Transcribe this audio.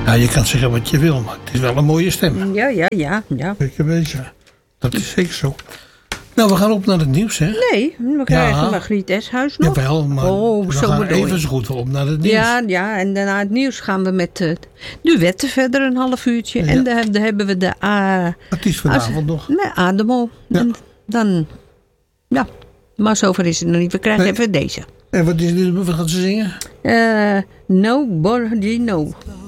Nou, je kan zeggen wat je wil, maar het is wel een mooie stem. Ja. Zeker weten. Dat is zeker zo. Nou, we gaan op naar het nieuws, hè? Nee, we krijgen Margriet Eshuis nog. Jawel, maar we gaan even zo goed op naar het nieuws. Ja, en daarna het nieuws gaan we met duetten verder een half uurtje. Ja. En dan hebben we de artiest vanavond nog. Nee, Ademo. Ja. En dan, maar zover is het nog niet. We krijgen even deze. En wat is dit? Wat gaat ze zingen? Nobody knows.